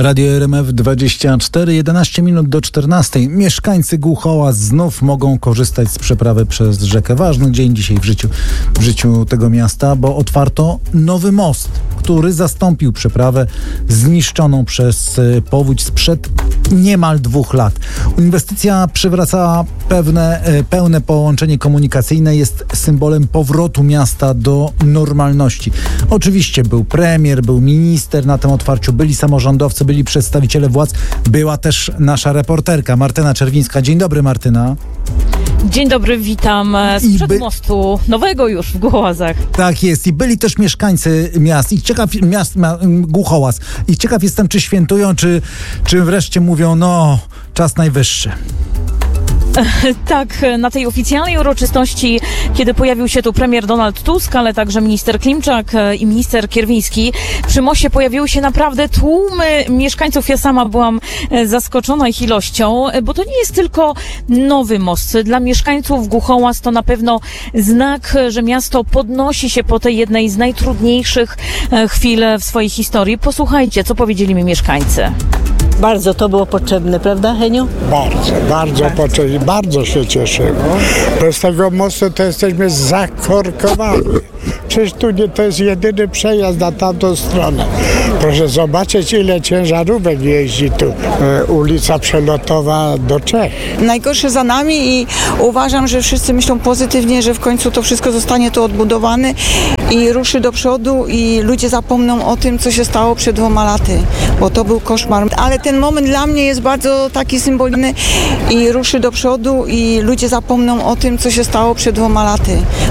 Radio RMF 24, 11 minut do 14. Mieszkańcy Głuchoła znów mogą korzystać z przeprawy przez rzekę. Ważny dzień dzisiaj w życiu tego miasta, bo otwarto nowy most, który zastąpił przeprawę zniszczoną przez powódź sprzed niemal 2 lat. Inwestycja przywracała pełne połączenie komunikacyjne, jest symbolem powrotu miasta do normalności. Oczywiście był premier, był minister na tym otwarciu, byli samorządowcy, byli przedstawiciele władz, była też nasza reporterka Martyna Czerwińska. Dzień dobry, Martyna. Dzień dobry, witam sprzed mostu nowego już w Głuchowazach. Tak jest i byli też mieszkańcy miast i Głuchołaz. I ciekaw jestem, czy świętują, czy wreszcie mówią, no, czas najwyższy. Tak, na tej oficjalnej uroczystości, kiedy pojawił się tu premier Donald Tusk, ale także minister Klimczak i minister Kierwiński, przy moście pojawiły się naprawdę tłumy mieszkańców. Ja sama byłam zaskoczona ich ilością, bo to nie jest tylko nowy most. Dla mieszkańców Głuchołaz to na pewno znak, że miasto podnosi się po tej jednej z najtrudniejszych chwil w swojej historii. Posłuchajcie, co powiedzieli mi mieszkańcy. Bardzo to było potrzebne, prawda, Heniu? Bardzo potrzebne. Bardzo się cieszymy. Bez tego mostu to jesteśmy zakorkowani. Przecież tu to jest jedyny przejazd na tamtą stronę. Proszę zobaczyć, ile ciężarówek jeździ tu. Ulica Przelotowa do Czech. Najgorsze za nami i uważam, że wszyscy myślą pozytywnie, że w końcu to wszystko zostanie tu odbudowane i ruszy do przodu i ludzie zapomną o tym, co się stało przed 2 laty, bo to był koszmar. Ale ten moment dla mnie jest bardzo taki symboliczny i ruszy do przodu i ludzie zapomną o tym, co się stało przed 2 laty.